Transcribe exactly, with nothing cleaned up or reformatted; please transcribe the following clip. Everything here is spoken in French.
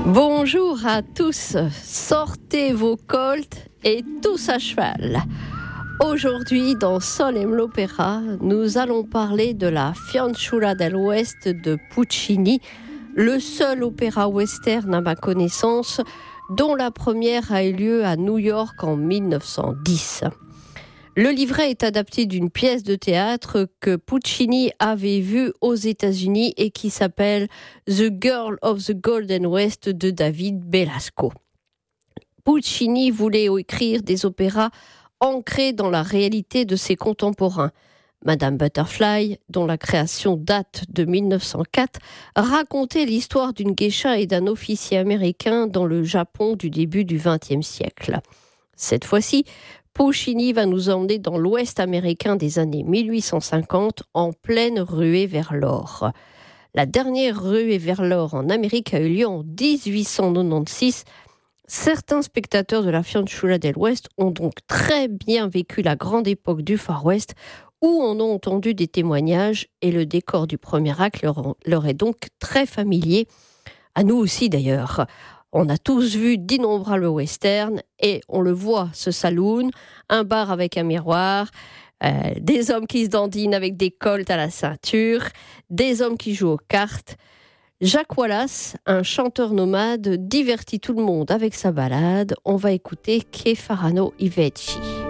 Bonjour à tous, sortez vos colts et tous à cheval. Aujourd'hui, dans Solem l'Opéra, nous allons parler de la Fiancella del West de Puccini, le seul opéra western à ma connaissance, dont la première a eu lieu à New York en dix-neuf cent dix. Le livret est adapté d'une pièce de théâtre que Puccini avait vue aux États-Unis et qui s'appelle The Girl of the Golden West de David Belasco. Puccini voulait écrire des opéras ancrés dans la réalité de ses contemporains. Madame Butterfly, dont la création date de dix-neuf cent quatre, racontait l'histoire d'une geisha et d'un officier américain dans le Japon du début du vingtième siècle. Cette fois-ci, Puccini va nous emmener dans l'Ouest américain des années mille huit cent cinquante, en pleine ruée vers l'or. La dernière ruée vers l'or en Amérique a eu lieu en dix-huit cent quatre-vingt-seize. Certains spectateurs de la Fiancella del West ont donc très bien vécu la grande époque du Far West, où en ont entendu des témoignages, et le décor du premier acte leur, leur est donc très familier. À nous aussi d'ailleurs. On a tous vu d'innombrables westerns et on le voit, ce saloon, un bar avec un miroir, euh, des hommes qui se dandinent avec des colts à la ceinture, des hommes qui jouent aux cartes. Jacques Wallace, un chanteur nomade, divertit tout le monde avec sa ballade. On va écouter Che faranno i vecchi.